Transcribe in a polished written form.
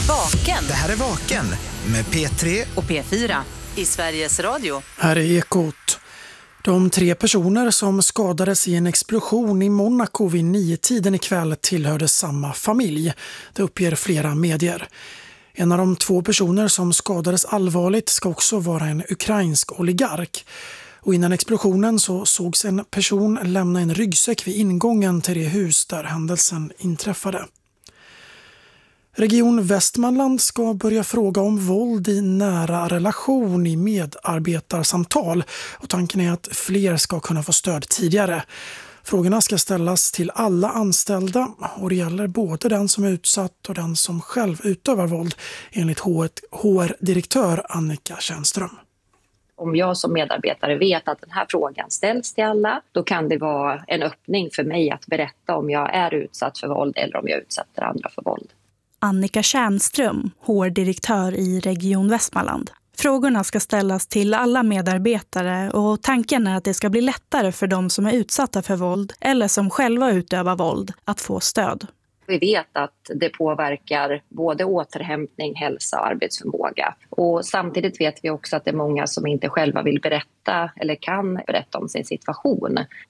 Vaken. Det här är Vaken med P3 och P4 i Sveriges Radio. Här är Ekot. De 3 personer som skadades i en explosion i Monaco vid 9-tiden ikväll tillhörde samma familj. Det uppger flera medier. En av de 2 personer som skadades allvarligt ska också vara en ukrainsk oligark. Och innan explosionen så sågs en person lämna en ryggsäck vid ingången till det hus där händelsen inträffade. Region Västmanland ska börja fråga om våld i nära relation i medarbetarsamtal och tanken är att fler ska kunna få stöd tidigare. Frågorna ska ställas till alla anställda och det gäller både den som är utsatt och den som själv utövar våld, enligt HR-direktör Annika Tjärnström. Om jag som medarbetare vet att den här frågan ställs till alla, då kan det vara en öppning för mig att berätta om jag är utsatt för våld eller om jag utsätter andra för våld. Annika Tjärnström, HR-direktör i Region Västmanland. Frågorna ska ställas till alla medarbetare och tanken är att det ska bli lättare för de som är utsatta för våld eller som själva utövar våld att få stöd. Vi vet att det påverkar både återhämtning, hälsa och arbetsförmåga. Och samtidigt vet vi också att det är många som inte själva vill berätta eller kan berätta om sin situation.